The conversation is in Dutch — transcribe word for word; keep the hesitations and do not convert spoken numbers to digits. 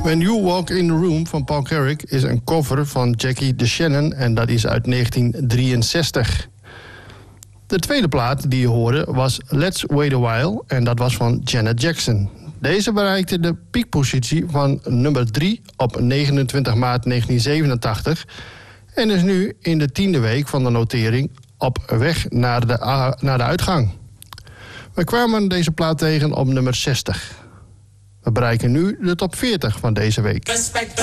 When You Walk in the Room van Paul Carrick is een cover van Jackie DeShannon en dat is uit negentien drieënzestig. De tweede plaat die je hoorde was Let's Wait a While en dat was van Janet Jackson. Deze bereikte de piekpositie van nummer drie op negenentwintig maart negentien zevenentachtig en is nu in de tiende week van de notering op weg naar de, uh, naar de uitgang. We kwamen deze plaat tegen op nummer zestig. We bereiken nu de top veertig van deze week. Respect